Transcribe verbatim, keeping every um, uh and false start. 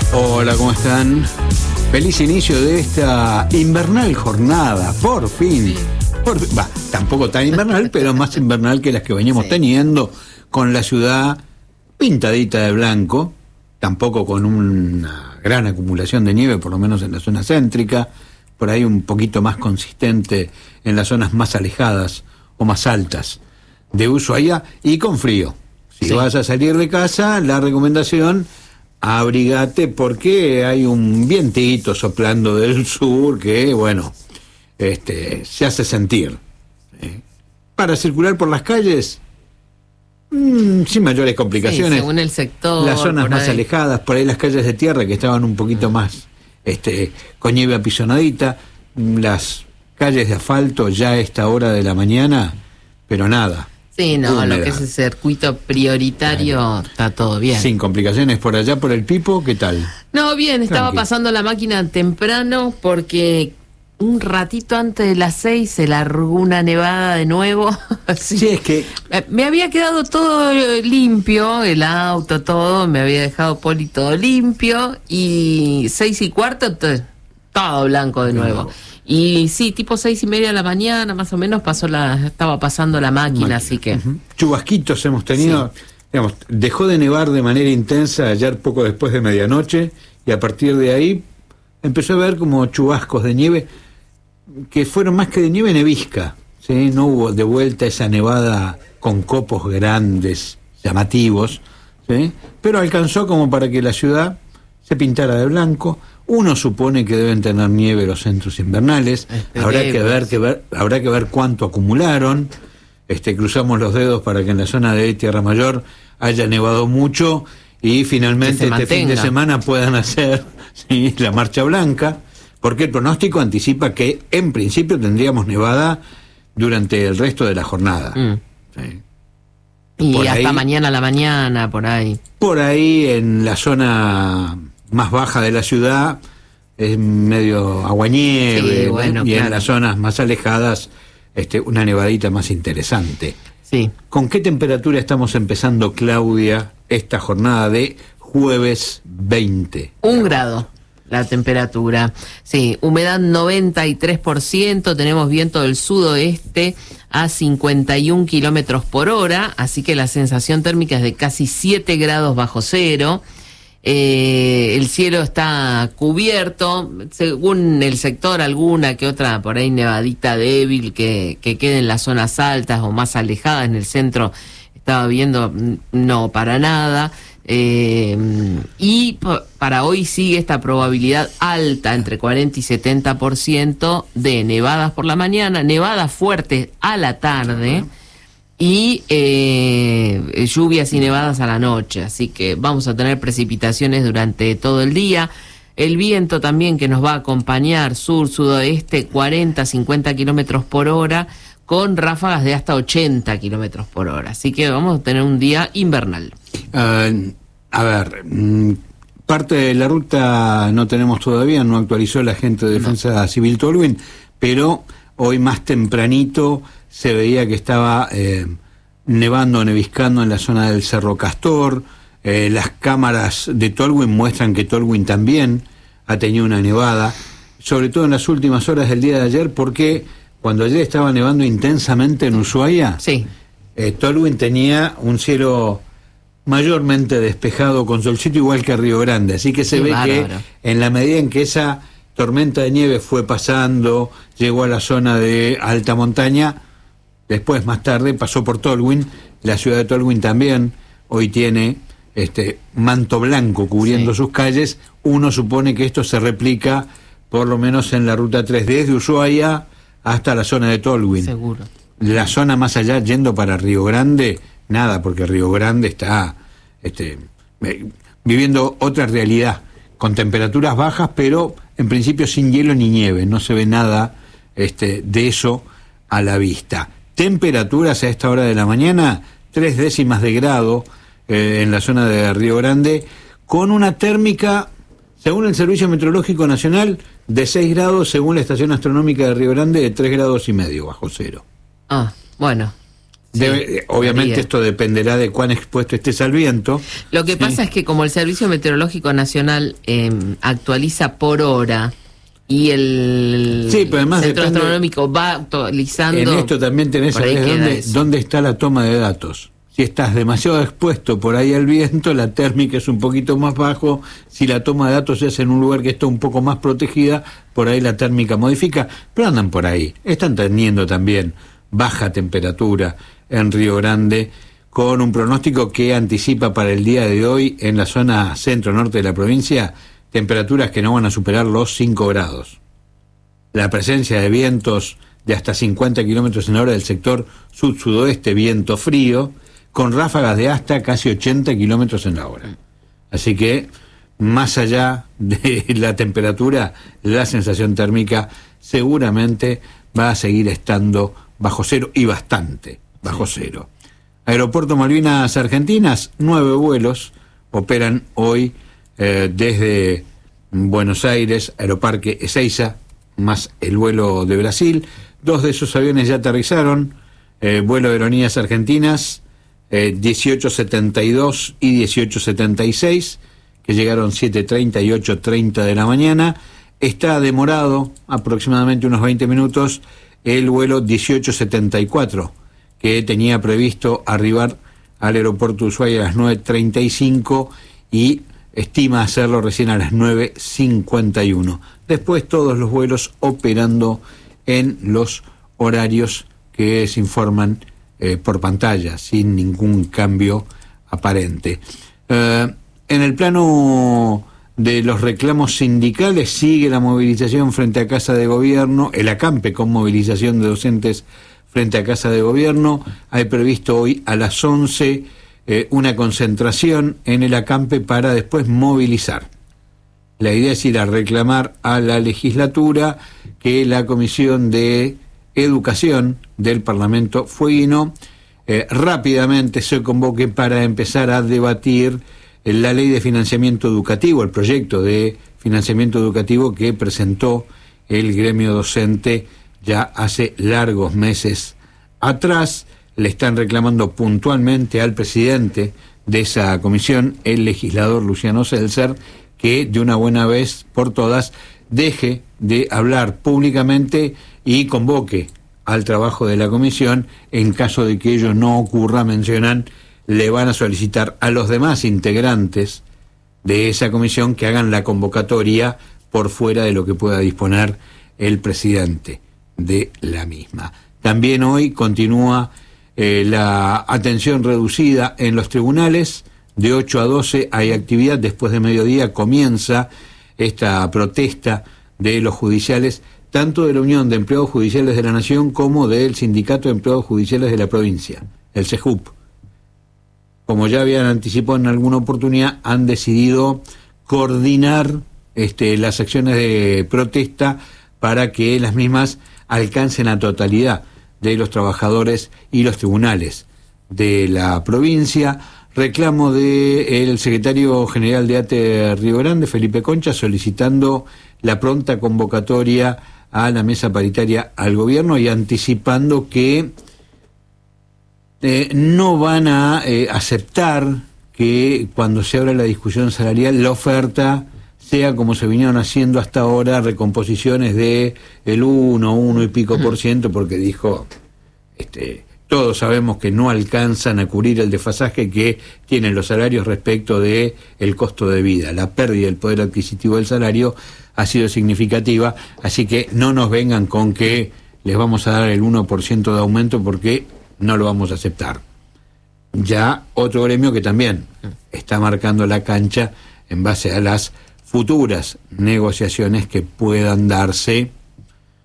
Hola, ¿cómo están? Feliz inicio de esta invernal jornada, por fin. Por fin. Bah, tampoco tan invernal, pero más invernal que las que veníamos sí. teniendo, con la ciudad pintadita de blanco, tampoco con una gran acumulación de nieve, por lo menos en la zona céntrica, por ahí un poquito más consistente en las zonas más alejadas o más altas de Ushuaia, y con frío. Si sí. vas a salir de casa, la recomendación, abrigate, porque hay un vientito soplando del sur que, bueno, este, se hace sentir. ¿eh? Para circular por las calles, mmm, sin mayores complicaciones. Sí, según el sector. Las zonas más ahí. alejadas, por ahí las calles de tierra que estaban un poquito mm. más este, con nieve apisonadita, las calles de asfalto ya a esta hora de la mañana, pero nada. Sí, no, húmeda. Lo que es el circuito prioritario claro. está todo bien. Sin complicaciones por allá, por el Pipo, ¿qué tal? No, bien, estaba Tranqui. pasando la máquina temprano porque un ratito antes de las seis se largó una nevada de nuevo. sí. sí, es que... Me había quedado todo limpio, el auto, todo, me había dejado Poli todo limpio, y seis y cuarto, todo blanco de nuevo. No. Y sí, tipo seis y media de la mañana, más o menos, pasó la, estaba pasando la máquina, máquina. así que... Uh-huh. Chubasquitos hemos tenido, sí. digamos, dejó de nevar de manera intensa ayer poco después de medianoche, y a partir de ahí empezó a ver como chubascos de nieve, que fueron más que de nieve, nevisca, ¿sí? No hubo de vuelta esa nevada con copos grandes, llamativos, ¿sí? Pero alcanzó como para que la ciudad se pintara de blanco. Uno supone que deben tener nieve los centros invernales, habrá que ver, que ver, habrá que ver cuánto acumularon. Este, cruzamos los dedos para que en la zona de Tierra Mayor haya nevado mucho y finalmente este fin de semana puedan hacer ¿sí? la marcha blanca, porque el pronóstico anticipa que en principio tendríamos nevada durante el resto de la jornada. Mm. ¿sí? Y por hasta ahí, mañana a la mañana, por ahí. Por ahí en la zona más baja de la ciudad es medio aguanieve, sí, bueno, y claro. en las zonas más alejadas este, una nevadita más interesante. Sí. ¿Con qué temperatura estamos empezando, Claudia, esta jornada de jueves veinte? Un grado la temperatura. Sí, humedad noventa y tres por ciento, tenemos viento del sudoeste a cincuenta y un kilómetros por hora, así que la sensación térmica es de casi siete grados bajo cero. Eh, el cielo está cubierto, según el sector, alguna que otra por ahí nevadita débil que, que quede en las zonas altas o más alejadas. En el centro estaba viendo, no, para nada. Eh, y p- para hoy sigue esta probabilidad alta, entre cuarenta y setenta por ciento de nevadas por la mañana, nevadas fuertes a la tarde, y eh, lluvias y nevadas a la noche, así que vamos a tener precipitaciones durante todo el día. El viento también que nos va a acompañar, sur, sudoeste, cuarenta, cincuenta kilómetros por hora, con ráfagas de hasta ochenta kilómetros por hora, así que vamos a tener un día invernal. Uh, a ver, mm, parte de la ruta no tenemos todavía, no actualizó la gente de Defensa no. Civil Tolwyn, pero hoy más tempranito se veía que estaba eh, nevando o neviscando en la zona del Cerro Castor. Eh, las cámaras de Tolwyn muestran que Tolwyn también ha tenido una nevada, sobre todo en las últimas horas del día de ayer, porque cuando ayer estaba nevando intensamente en Ushuaia, sí. eh, Tolwyn tenía un cielo mayormente despejado con solcito, igual que Río Grande, así que se sí, ve bárbaro. que en la medida en que esa tormenta de nieve fue pasando, llegó a la zona de alta montaña, después más tarde pasó por Tolwyn. La ciudad de Tolwyn también hoy tiene este manto blanco cubriendo sí. sus calles. Uno supone que esto se replica por lo menos en la ruta tres, desde Ushuaia hasta la zona de Tolwyn. Seguro. La zona más allá, yendo para Río Grande, nada, porque Río Grande está este, eh, viviendo otra realidad, con temperaturas bajas, pero en principio sin hielo ni nieve, no se ve nada este, de eso a la vista. Temperaturas a esta hora de la mañana, tres décimas de grado eh, en la zona de Río Grande, con una térmica, según el Servicio Meteorológico Nacional, de seis grados, según la Estación Astronómica de Río Grande, de tres grados y medio bajo cero. Ah, bueno, Debe, Sí, obviamente varía. esto dependerá de cuán expuesto estés al viento. Lo que Sí. pasa es que como el Servicio Meteorológico Nacional eh, actualiza por hora y el Sí, pero además Centro depende- Astronómico va actualizando... En esto también tenés por ahí sabés queda dónde, eso. dónde está la toma de datos. Si estás demasiado expuesto por ahí al viento, la térmica es un poquito más bajo. Si la toma de datos es en un lugar que está un poco más protegida, por ahí la térmica modifica. Pero andan por ahí. Están teniendo también baja temperatura en Río Grande, con un pronóstico que anticipa para el día de hoy en la zona centro-norte de la provincia temperaturas que no van a superar los cinco grados. La presencia de vientos de hasta cincuenta kilómetros en hora del sector sud-sudoeste, viento frío, con ráfagas de hasta casi ochenta kilómetros en la hora. Así que, más allá de la temperatura, la sensación térmica seguramente va a seguir estando bajo cero y bastante bajo cero. Aeropuerto Malvinas Argentinas, nueve vuelos operan hoy eh, desde Buenos Aires, Aeroparque Ezeiza, más el vuelo de Brasil. Dos de esos aviones ya aterrizaron, eh, vuelo de Aerolíneas Argentinas, eh, dieciocho setenta y dos y dieciocho setenta y seis, que llegaron siete treinta y ocho treinta de la mañana. Está demorado aproximadamente unos veinte minutos el vuelo dieciocho setenta y cuatro, que tenía previsto arribar al aeropuerto de Ushuaia a las nueve treinta y cinco y estima hacerlo recién a las nueve cincuenta y uno. Después todos los vuelos operando en los horarios que se informan eh, por pantalla, sin ningún cambio aparente. Eh, en el plano de los reclamos sindicales sigue la movilización frente a Casa de Gobierno, el acampe con movilización de docentes frente a Casa de Gobierno. Hay previsto hoy a las once eh, una concentración en el acampe para después movilizar. La idea es ir a reclamar a la legislatura que la Comisión de Educación del Parlamento Fueguino eh, rápidamente se convoque para empezar a debatir la ley de financiamiento educativo, el proyecto de financiamiento educativo que presentó el gremio docente ya hace largos meses atrás. Le están reclamando puntualmente al presidente de esa comisión, el legislador Luciano Seltzer, que de una buena vez por todas deje de hablar públicamente y convoque al trabajo de la comisión. En caso de que ello no ocurra, mencionan, le van a solicitar a los demás integrantes de esa comisión que hagan la convocatoria por fuera de lo que pueda disponer el presidente de la misma. También hoy continúa eh, la atención reducida en los tribunales. De ocho a doce hay actividad, después de mediodía comienza esta protesta de los judiciales, tanto de la Unión de Empleados Judiciales de la Nación como del Sindicato de Empleados Judiciales de la provincia, el SEJUP. Como ya habían anticipado en alguna oportunidad, han decidido coordinar este, las acciones de protesta para que las mismas alcancen a totalidad de los trabajadores y los tribunales de la provincia. Reclamo del secretario general de ATE Río Grande, Felipe Concha, solicitando la pronta convocatoria a la mesa paritaria al gobierno y anticipando que Eh, no van a eh, aceptar que cuando se abra la discusión salarial la oferta sea como se vinieron haciendo hasta ahora, recomposiciones de el uno, uno y pico por ciento, porque dijo, este, todos sabemos que no alcanzan a cubrir el desfasaje que tienen los salarios respecto de el costo de vida. La pérdida del poder adquisitivo del salario ha sido significativa, así que no nos vengan con que les vamos a dar el uno por ciento de aumento porque no lo vamos a aceptar. Ya otro gremio que también está marcando la cancha en base a las futuras negociaciones que puedan darse